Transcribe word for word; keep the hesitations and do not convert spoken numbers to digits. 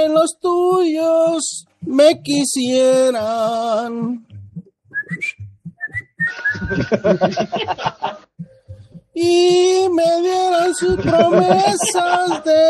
que los tuyos me quisieran. Y me dieran sus promesas de